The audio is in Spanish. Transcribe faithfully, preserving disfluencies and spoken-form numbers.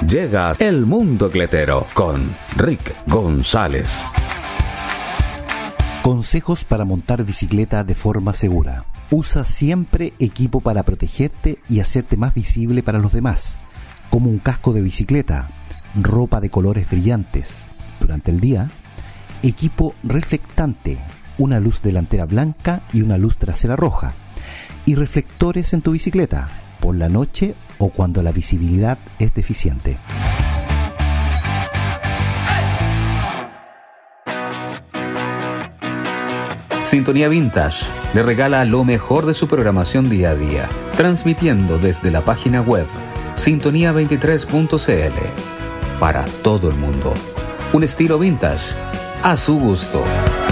Llega El Mundo Cletero con Rick González. Consejos para montar bicicleta de forma segura. Usa siempre equipo para protegerte y hacerte más visible para los demás, como un casco de bicicleta, ropa de colores brillantes durante el día, equipo reflectante, una luz delantera blanca y una luz trasera roja, y reflectores en tu bicicleta por la noche o cuando la visibilidad es deficiente. Sintonía Vintage le regala lo mejor de su programación día a día, transmitiendo desde la página web sintonía veintitrés punto c l para todo el mundo. Un estilo vintage a su gusto.